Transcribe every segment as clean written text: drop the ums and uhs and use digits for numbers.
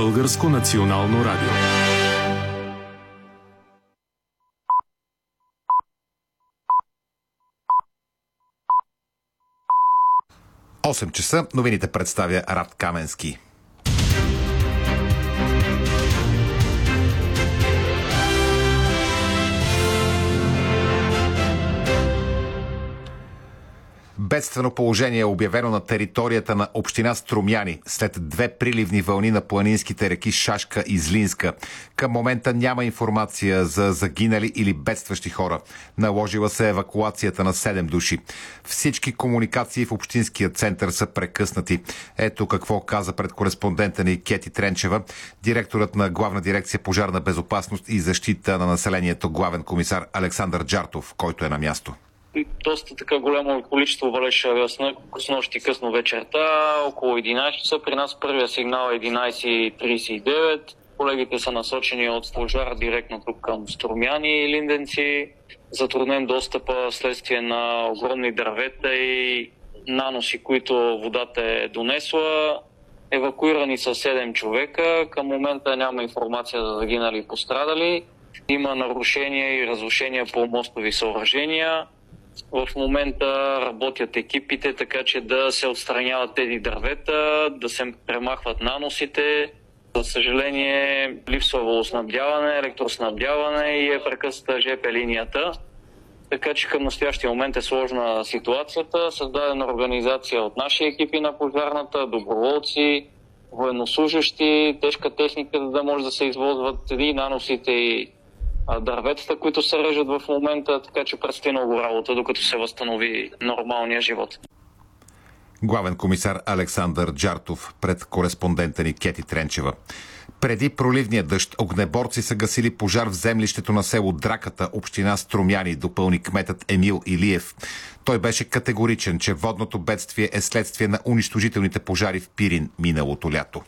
Българско национално радио. Осем часа. Новините представя Рад Каменски. Бедствено положение е обявено на територията на община Струмяни след две приливни вълни на планинските реки Шашка и Злинска. Към момента няма информация за загинали или бедстващи хора. Наложила се евакуацията на 7 души. Всички комуникации в общинския център са прекъснати. Ето какво каза пред кореспондента ни Кети Тренчева, директорът на Главна дирекция пожарна безопасност и защита на населението, главен комисар Александър Джартов, който е на място. Доста така голямо количество валеше с нощи късно вечерта, около 11 часа. При нас първия сигнал е 11:39. Колегите са насочени от пожара директно тук към Струмяни и Линденци. Затруднен достъпа следствие на огромни дървета и наноси, които водата е донесла. Евакуирани са 7 човека. Към момента няма информация за загинали и пострадали. Има нарушения и разрушения по мостови съоръжения. В момента работят екипите, така че да се отстраняват тези дървета, да се премахват наносите. За съжаление, липсва водоснабдяване, електроснабдяване и е прекъсната ЖП линията. Така че към настоящия момент е сложна ситуацията. Създадена организация от наши екипи на пожарната, доброволци, военнослужащи, тежка техника, за да може да се извозват и наносите и дърветата, които се режат в момента, така че предстои много работа, докато се възстанови нормалния живот. Главен комисар Александър Джартов пред кореспондента ни Кети Тренчева. Преди проливния дъжд огнеборци са гасили пожар в землището на село Драката, община Струмяни, допълни кметът Емил Илиев. Той беше категоричен, че водното бедствие е следствие на унищожителните пожари в Пирин миналото лято.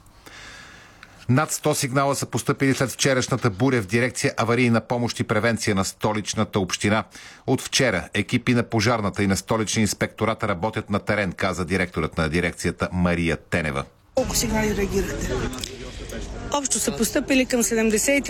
Над 100 сигнала са постъпили след вчерашната буря в дирекция аварийна помощ и превенция на Столичната община. От вчера екипи на пожарната и на Столичния инспекторат работят на терен, каза директорът на дирекцията Мария Тенева. Колко сигнали реагирахте? Общо са постъпили към 73